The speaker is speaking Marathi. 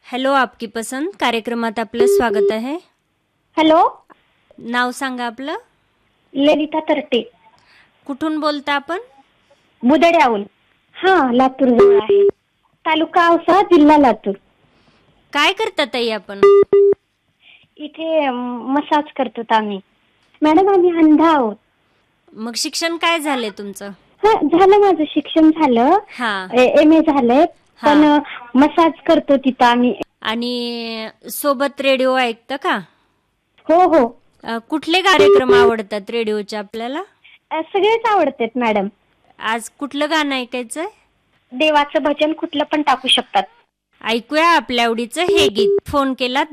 हॅलो, आपकी पसंद कार्यक्रमात आपलं स्वागत आहे. हॅलो, नाव सांगा आपलं. ललिता तरटे. कुठून बोलता आपण? बुदड्याहून. हा, लातूर जवळ आहे. तालुका औसा, जिल्हा लातूर. काय करता ताई आपण? इथे मसाज करतो आम्ही. मॅडम, आम्ही अंध आहोत. मग शिक्षण काय झालंय तुमचं? हा, झालं माझं शिक्षण झालं. हा MA झालंय. पण मसाज करतो तिथं आम्ही. आणि सोबत रेडिओ ऐकता का? हो हो. कुठले कार्यक्रम आवडतात रेडिओचे आपल्याला? सगळेच आवडतात मॅडम. आज कुठलं गाणं ऐकायचंय? देवाचं भजन कुठलं पण टाकू शकतात. ऐकूया आपल्या आवडीचं हे गीत. फोन केला